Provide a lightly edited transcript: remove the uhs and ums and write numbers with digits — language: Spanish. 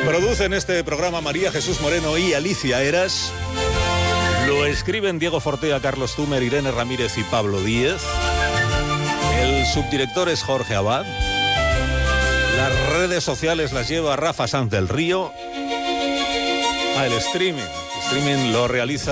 Producen este programa María Jesús Moreno y Alicia Eras. Lo escriben Diego Fortea, Carlos Tumer, Irene Ramírez y Pablo Díez. El subdirector es Jorge Abad. Las redes sociales las lleva Rafa Sanz del Río. El streaming lo realiza